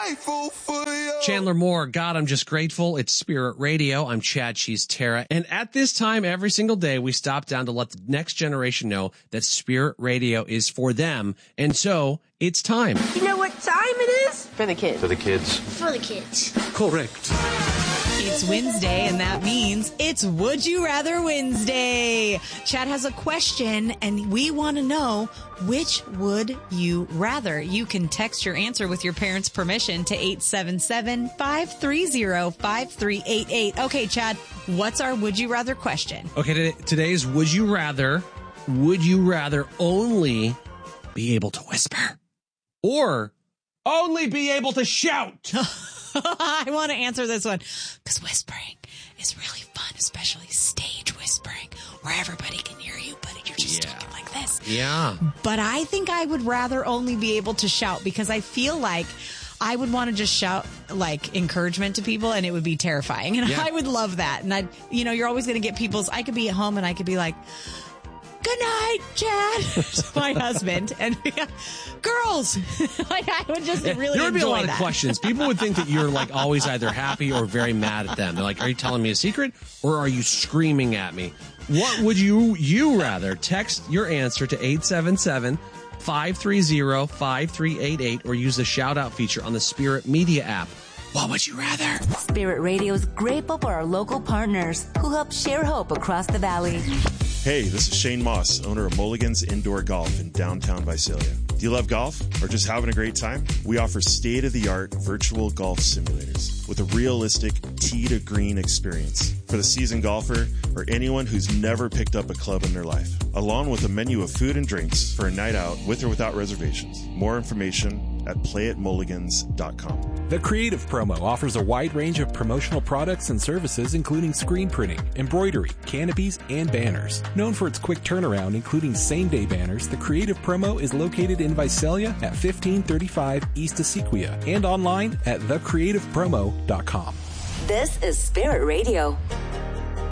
grateful for you. Chandler Moore, God, I'm just grateful. It's Spirit Radio. I'm Chad Cheese Terra. And at this time, every single day, we stop down to let the next generation know that Spirit Radio is for them. And so it's time. You know what time it is? For the kids. For the kids. For the kids. Correct. It's Wednesday, and that means it's Would You Rather Wednesday. Chad has a question, and we want to know, which would you rather? You can text your answer with your parents' permission to 877-530-5388. Okay, Chad, what's our Would You Rather question? Okay, today's Would You Rather only be able to whisper or only be able to shout? I want to answer this one because whispering is really fun, especially stage whispering where everybody can hear you, but you're just talking like this. Yeah. But I think I would rather only be able to shout because I feel like I would want to just shout like encouragement to people and it would be terrifying. And I would love that. And you're always going to get I could be at home and I could be like, good night, Chad, to my husband. And girls, like I would just really there would be a lot that. of questions. People would think that you're like always either happy or very mad at them. They're like, are you telling me a secret or are you screaming at me? What would you rather? Text your answer to 877-530-5388 or use the shout out feature on the Spirit Media app. What would you rather? Spirit Radio is grateful for our local partners who help share hope across the valley. Hey, this is Shane Moss, owner of Mulligan's Indoor Golf in downtown Visalia. Do you love golf or just having a great time? We offer state-of-the-art virtual golf simulators with a realistic tee-to-green experience for the seasoned golfer or anyone who's never picked up a club in their life, along with a menu of food and drinks for a night out with or without reservations. More information at playatmulligans.com. The Creative Promo offers a wide range of promotional products and services, including screen printing, embroidery, canopies, and banners. Known for its quick turnaround, including same-day banners, the Creative Promo is located in Visalia at 1535 East Asequia and online at thecreativepromo.com. This is Spirit Radio.